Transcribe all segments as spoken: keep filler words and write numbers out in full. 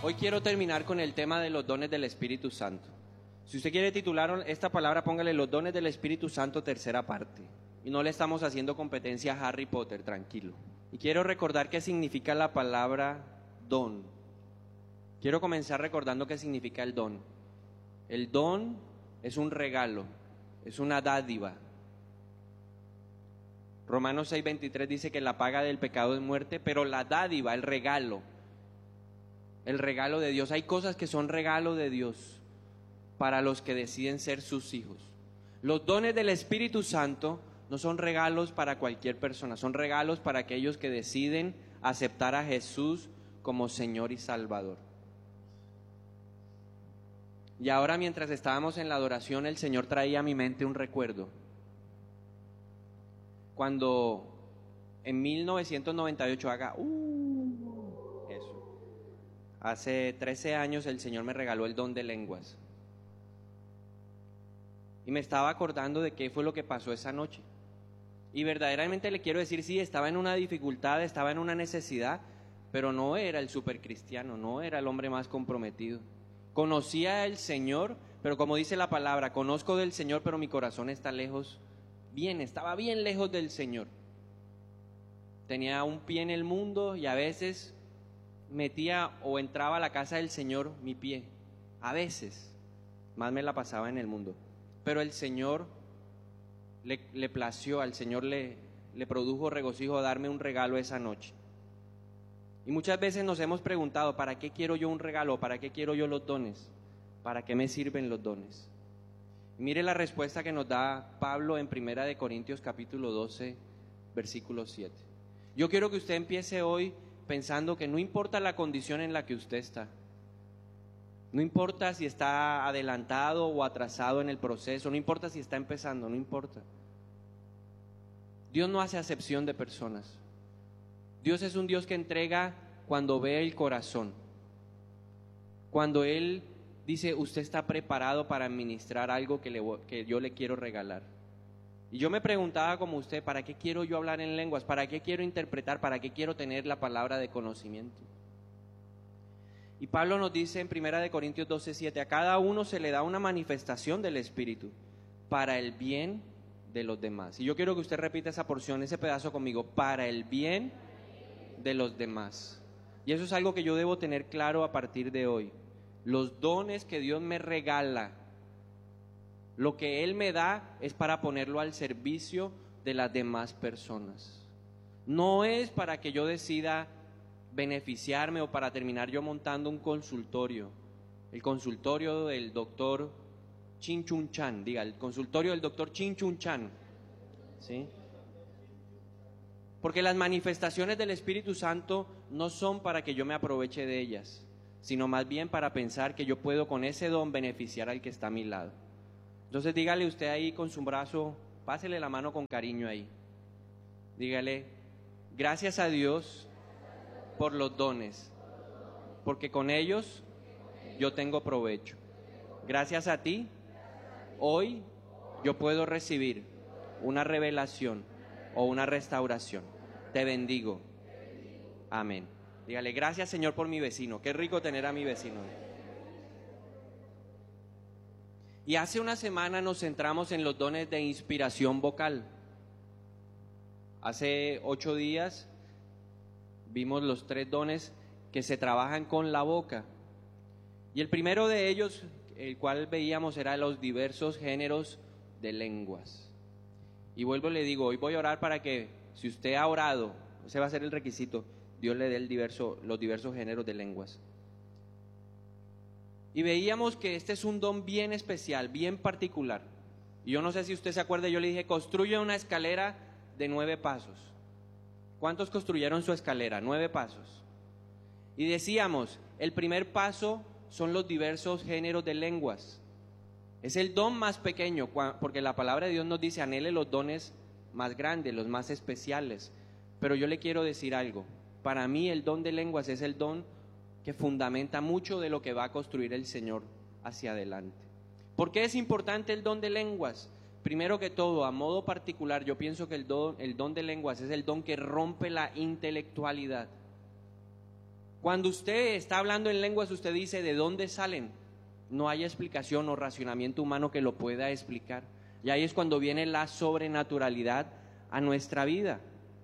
Hoy quiero terminar con el tema de los dones del Espíritu Santo. Si usted quiere titular esta palabra, póngale los dones del Espíritu Santo, tercera parte. Y no le estamos haciendo competencia a Harry Potter, tranquilo. Y quiero recordar qué significa la palabra don. Quiero comenzar recordando qué significa el don. El don es un regalo, es una dádiva. Romanos seis veintitrés dice que la paga del pecado es muerte, pero la dádiva, el regalo, el regalo de Dios. Hay cosas que son regalo de Dios para los que deciden ser sus hijos. Los dones del Espíritu Santo no son regalos para cualquier persona, son regalos para aquellos que deciden aceptar a Jesús como Señor y Salvador. Y ahora, mientras estábamos en la adoración, el Señor traía a mi mente un recuerdo. Cuando en mil novecientos noventa y ocho, haga uh, eso, hace trece años el Señor me regaló el don de lenguas. Y me estaba acordando de qué fue lo que pasó esa noche. Y verdaderamente le quiero decir, sí, estaba en una dificultad, estaba en una necesidad, pero no era el supercristiano, no era el hombre más comprometido. Conocía al Señor, pero como dice la palabra, conozco del Señor, pero mi corazón está lejos. Bien, estaba bien lejos del Señor. Tenía un pie en el mundo y a veces metía o entraba a la casa del Señor mi pie. A veces, más me la pasaba en el mundo. Pero el Señor le, le plació, al Señor le, le produjo regocijo darme un regalo esa noche. Y muchas veces nos hemos preguntado, ¿para qué quiero yo un regalo? ¿Para qué quiero yo los dones? ¿Para qué me sirven los dones? Mire la respuesta que nos da Pablo en Primera de Corintios capítulo doce, versículo siete. Yo quiero que usted empiece hoy pensando que no importa la condición en la que usted está, no importa si está adelantado o atrasado en el proceso, no importa si está empezando, no importa. Dios no hace acepción de personas. Dios es un Dios que entrega cuando ve el corazón. Cuando Él dice, usted está preparado para administrar algo que, le, que yo le quiero regalar. Y yo me preguntaba como usted, ¿para qué quiero yo hablar en lenguas? ¿Para qué quiero interpretar? ¿Para qué quiero tener la palabra de conocimiento? Y Pablo nos dice en Primera de Corintios doce siete, a cada uno se le da una manifestación del Espíritu para el bien de los demás. Y yo quiero que usted repita esa porción, ese pedazo conmigo, para el bien de los demás. Y eso es algo que yo debo tener claro a partir de hoy. Los dones que Dios me regala, lo que Él me da es para ponerlo al servicio de las demás personas. No es para que yo decida beneficiarme o para terminar yo montando un consultorio. El consultorio del doctor Chin Chun Chan, diga, el consultorio del doctor Chin Chun Chan, ¿sí? Porque las manifestaciones del Espíritu Santo no son para que yo me aproveche de ellas, sino más bien para pensar que yo puedo con ese don beneficiar al que está a mi lado. Entonces dígale usted ahí con su brazo, pásele la mano con cariño ahí. Dígale, gracias a Dios por los dones, porque con ellos yo tengo provecho. Gracias a ti, hoy yo puedo recibir una revelación o una restauración. Te bendigo. Amén. Dígale, gracias Señor por mi vecino. Qué rico tener a mi vecino. Y hace una semana nos centramos en los dones de inspiración vocal. Hace ocho días vimos los tres dones que se trabajan con la boca. Y el primero de ellos, el cual veíamos, era los diversos géneros de lenguas. Y vuelvo y le digo, hoy voy a orar para que, si usted ha orado, ese va a ser el requisito, Dios le dé el diverso, los diversos géneros de lenguas. Y veíamos que este es un don bien especial, bien particular. Y yo no sé si usted se acuerda, yo le dije, construye una escalera de nueve pasos. ¿Cuántos construyeron su escalera? Nueve pasos. Y decíamos, el primer paso son los diversos géneros de lenguas. Es el don más pequeño, porque la palabra de Dios nos dice, anhele los dones más grandes, los más especiales. Pero yo le quiero decir algo, para mí el don de lenguas es el don que fundamenta mucho de lo que va a construir el Señor hacia adelante. ¿Por qué es importante el don de lenguas? Primero que todo, a modo particular, yo pienso que el don, el don de lenguas es el don que rompe la intelectualidad. Cuando usted está hablando en lenguas, usted dice, ¿de dónde salen? No hay explicación o racionamiento humano que lo pueda explicar. Y ahí es cuando viene la sobrenaturalidad a nuestra vida.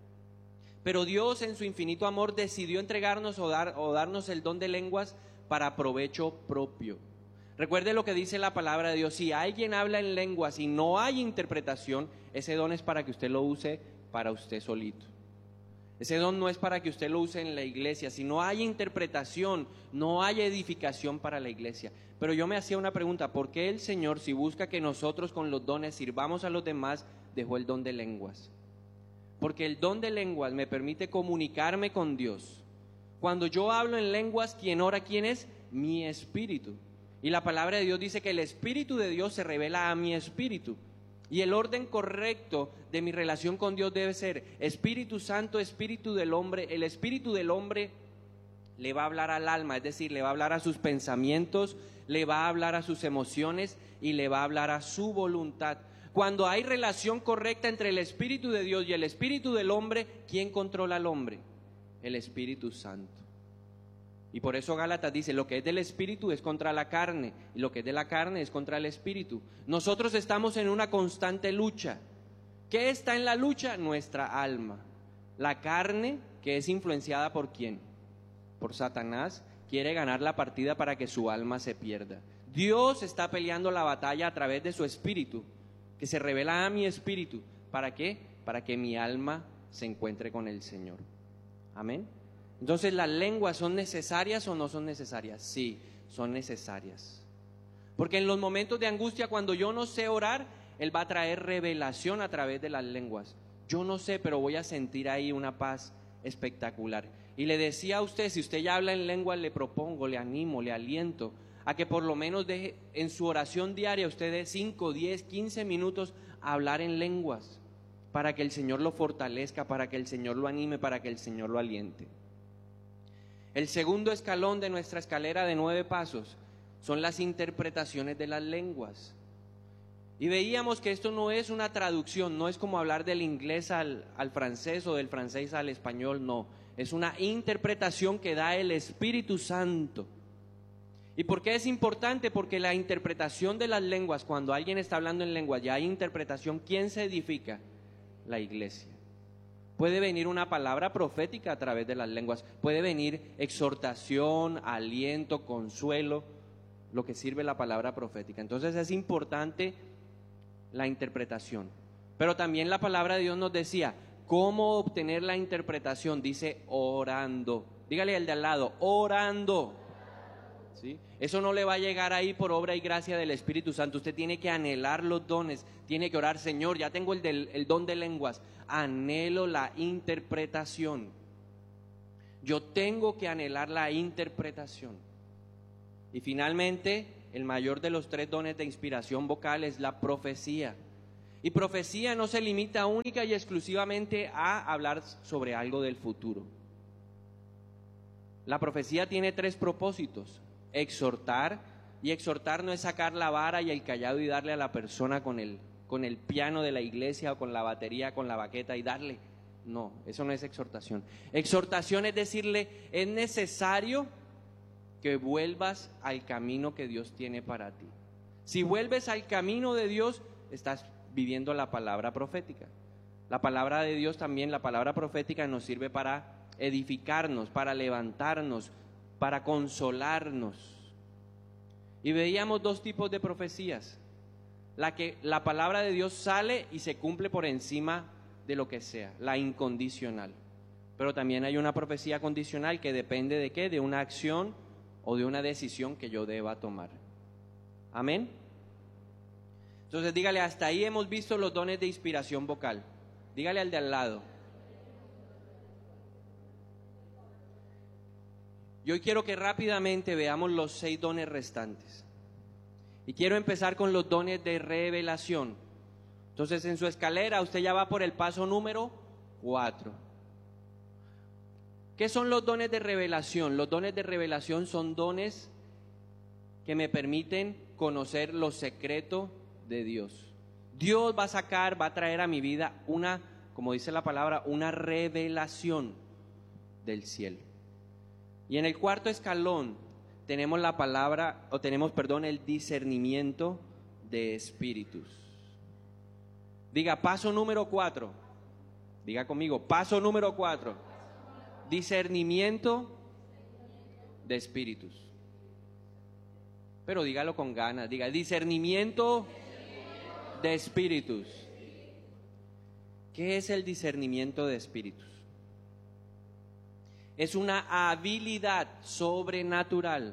Pero Dios en su infinito amor decidió entregarnos o, dar, o darnos el don de lenguas para provecho propio. Recuerde lo que dice la palabra de Dios: si alguien habla en lenguas y no hay interpretación, ese don es para que usted lo use para usted solito. Ese don no es para que usted lo use en la iglesia. Si no hay interpretación, no hay edificación para la iglesia. Pero yo me hacía una pregunta: ¿por qué el Señor, si busca que nosotros con los dones sirvamos a los demás, dejó el don de lenguas? Porque el don de lenguas me permite comunicarme con Dios. Cuando yo hablo en lenguas, ¿quién ora? ¿Quién es? Mi espíritu. Y la palabra de Dios dice que el Espíritu de Dios se revela a mi espíritu. Y el orden correcto de mi relación con Dios debe ser Espíritu Santo, Espíritu del hombre. El Espíritu del hombre le va a hablar al alma, es decir, le va a hablar a sus pensamientos, le va a hablar a sus emociones y le va a hablar a su voluntad. Cuando hay relación correcta entre el Espíritu de Dios y el Espíritu del hombre, ¿quién controla al hombre? El Espíritu Santo. Y por eso Gálatas dice: lo que es del Espíritu es contra la carne, y lo que es de la carne es contra el Espíritu. Nosotros estamos en una constante lucha. ¿Qué está en la lucha? Nuestra alma. La carne, que es influenciada por ¿quién? Por Satanás, quiere ganar la partida para que su alma se pierda. Dios está peleando la batalla a través de su Espíritu, que se revela a mi espíritu. ¿Para qué? Para que mi alma se encuentre con el Señor. Amén. Entonces, ¿las lenguas son necesarias o no son necesarias? Sí, son necesarias. Porque en los momentos de angustia, cuando yo no sé orar, Él va a traer revelación a través de las lenguas. Yo no sé, pero voy a sentir ahí una paz espectacular. Y le decía a usted, si usted ya habla en lenguas, le propongo, le animo, le aliento a que por lo menos deje en su oración diaria usted dé cinco, diez, quince minutos a hablar en lenguas, para que el Señor lo fortalezca, para que el Señor lo anime, para que el Señor lo aliente. El segundo escalón de nuestra escalera de nueve pasos son las interpretaciones de las lenguas. Y veíamos que esto no es una traducción, no es como hablar del inglés al, al francés o del francés al español, no. Es una interpretación que da el Espíritu Santo. ¿Y por qué es importante? Porque la interpretación de las lenguas, cuando alguien está hablando en lenguas, ya hay interpretación, ¿quién se edifica? La iglesia. Puede venir una palabra profética a través de las lenguas, puede venir exhortación, aliento, consuelo, lo que sirve la palabra profética. Entonces es importante la interpretación. Pero también la palabra de Dios nos decía, ¿cómo obtener la interpretación? Dice orando. Dígale al de al lado, orando. ¿Sí? Eso no le va a llegar ahí por obra y gracia del Espíritu Santo. Usted tiene que anhelar los dones, tiene que orar: Señor, ya tengo el, del, el don de lenguas, anhelo la interpretación. Yo tengo que anhelar la interpretación. Y finalmente, el mayor de los tres dones de inspiración vocal es la profecía. Y profecía no se limita única y exclusivamente a hablar sobre algo del futuro. La profecía tiene tres propósitos: exhortar, y exhortar no es sacar la vara y el cayado y darle a la persona con el, con el piano de la iglesia o con la batería, con la baqueta y darle. No, eso no es exhortación. Exhortación es decirle: es necesario que vuelvas al camino que Dios tiene para ti. Si vuelves al camino de Dios, estás viviendo la palabra profética. La palabra de Dios también, la palabra profética, nos sirve para edificarnos, para levantarnos, para consolarnos. Y veíamos dos tipos de profecías: la que la palabra de Dios sale y se cumple por encima de lo que sea, la incondicional. Pero también hay una profecía condicional que depende de qué, de una acción o de una decisión que yo deba tomar. Amén. Entonces dígale, hasta ahí hemos visto los dones de inspiración vocal. Dígale al de al lado. Yo hoy quiero que rápidamente veamos los seis dones restantes. Y quiero empezar con los dones de revelación. Entonces, en su escalera usted ya va por el paso número cuatro. ¿Qué son los dones de revelación? Los dones de revelación son dones que me permiten conocer lo secreto de Dios. Dios va a sacar, va a traer a mi vida una, como dice la palabra, una revelación del cielo. Y en el cuarto escalón tenemos la palabra, o tenemos, perdón, el discernimiento de espíritus. Diga, paso número cuatro. Diga conmigo, paso número cuatro. Discernimiento de espíritus. Pero dígalo con ganas, diga, discernimiento de espíritus. ¿Qué es el discernimiento de espíritus? Es una habilidad sobrenatural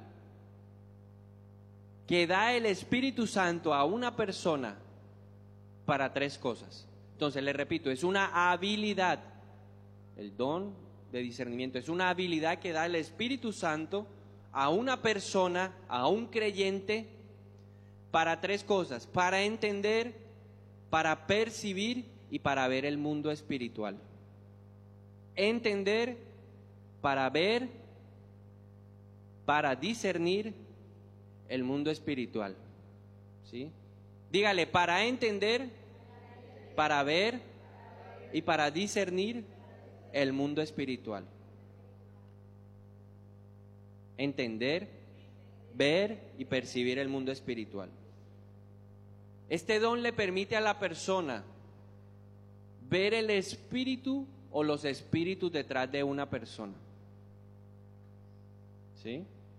que da el Espíritu Santo a una persona para tres cosas. Entonces, le repito, es una habilidad, el don de discernimiento, es una habilidad que da el Espíritu Santo a una persona, a un creyente, para tres cosas: para entender, para percibir y para ver el mundo espiritual. Entender, para ver, para discernir el mundo espiritual. ¿Sí? Dígale, para entender, para ver y para discernir el mundo espiritual. Entender, ver y percibir el mundo espiritual. Este don le permite a la persona ver el espíritu o los espíritus detrás de una persona. ¿Sí?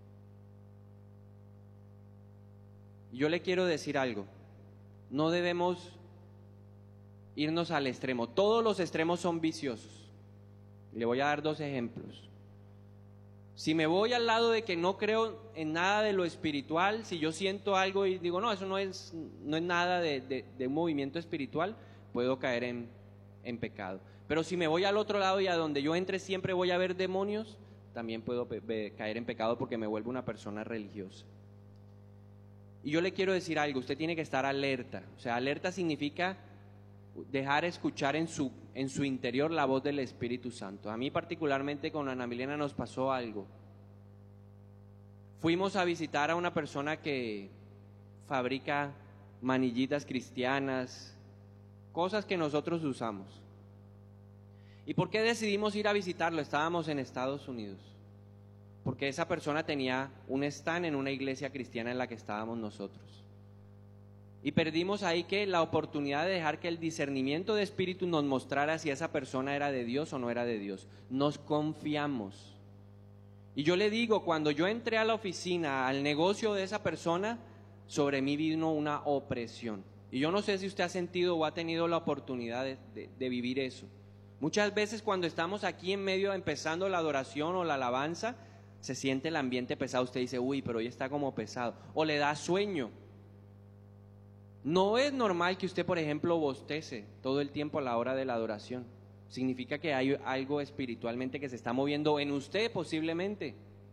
Yo le quiero decir algo. No debemos irnos al extremo. Todos los extremos son viciosos. Le voy a dar dos ejemplos. Si me voy al lado de que no creo en nada de lo espiritual, si yo siento algo y digo, no, eso no es, no es nada de, de, de un movimiento espiritual, puedo caer en, en pecado. Pero si me voy al otro lado y a donde yo entre siempre voy a ver demonios, también puedo pe- pe- caer en pecado porque me vuelvo una persona religiosa. Y yo le quiero decir algo, usted tiene que estar alerta. O sea, alerta significa dejar escuchar en su, en su interior la voz del Espíritu Santo. A mí particularmente con Ana Milena nos pasó algo. Fuimos a visitar a una persona que fabrica manillitas cristianas, cosas que nosotros usamos. ¿Y por qué decidimos ir a visitarlo? Estábamos en Estados Unidos. Porque esa persona tenía un stand en una iglesia cristiana en la que estábamos nosotros. Y perdimos ahí que la oportunidad de dejar que el discernimiento de espíritu nos mostrara si esa persona era de Dios o no era de Dios. Nos confiamos. Y yo le digo, cuando yo entré a la oficina, al negocio de esa persona, sobre mí vino una opresión. Y yo no sé si usted ha sentido o ha tenido la oportunidad de, de, de vivir eso. Muchas veces cuando estamos aquí en medio empezando la adoración o la alabanza, se siente el ambiente pesado. Usted dice, uy, pero hoy está como pesado. O le da sueño. No es normal que usted, por ejemplo, bostece todo el tiempo a la hora de la adoración. Significa que hay algo espiritualmente que se está moviendo en usted posiblemente.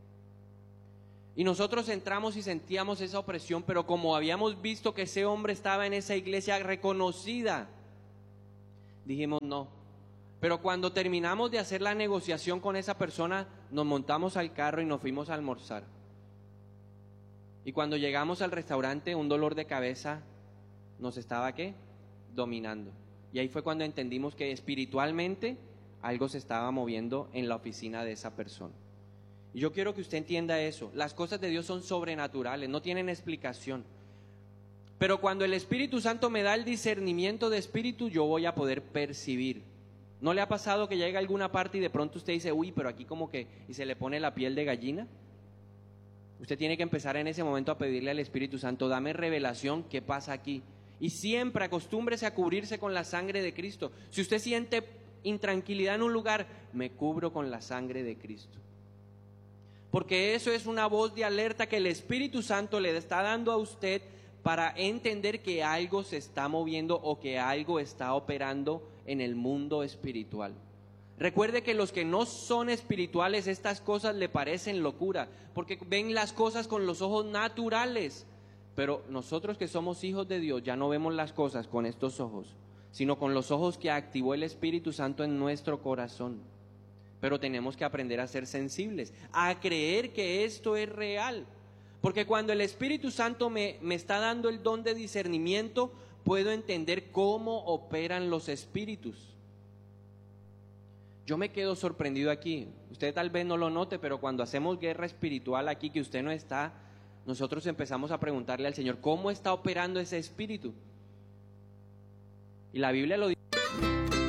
Y nosotros entramos y sentíamos esa opresión, pero como habíamos visto que ese hombre estaba en esa iglesia reconocida, dijimos no. Pero cuando terminamos de hacer la negociación con esa persona, nos montamos al carro y nos fuimos a almorzar. Y cuando llegamos al restaurante, un dolor de cabeza nos estaba, ¿qué? Dominando. Y ahí fue cuando entendimos que espiritualmente algo se estaba moviendo en la oficina de esa persona. Y yo quiero que usted entienda eso. Las cosas de Dios son sobrenaturales, no tienen explicación. Pero cuando el Espíritu Santo me da el discernimiento de espíritu, yo voy a poder percibir. ¿No le ha pasado que llega a alguna parte y de pronto usted dice, uy, pero aquí como que, y se le pone la piel de gallina? Usted tiene que empezar en ese momento a pedirle al Espíritu Santo, dame revelación, ¿qué pasa aquí? Y siempre acostúmbrese a cubrirse con la sangre de Cristo. Si usted siente intranquilidad en un lugar, me cubro con la sangre de Cristo. Porque eso es una voz de alerta que el Espíritu Santo le está dando a usted para entender que algo se está moviendo o que algo está operando en el mundo espiritual. Recuerde que los que no son espirituales, estas cosas le parecen locura, porque ven las cosas con los ojos naturales. Pero nosotros que somos hijos de Dios ya no vemos las cosas con estos ojos, sino con los ojos que activó el Espíritu Santo en nuestro corazón. Pero tenemos que aprender a ser sensibles, a creer que esto es real. Porque cuando el Espíritu Santo me, me está dando el don de discernimiento, puedo entender cómo operan los espíritus. Yo me quedo sorprendido aquí. Usted tal vez no lo note, pero cuando hacemos guerra espiritual aquí, que usted no está, nosotros empezamos a preguntarle al Señor, ¿cómo está operando ese espíritu? Y la Biblia lo dice.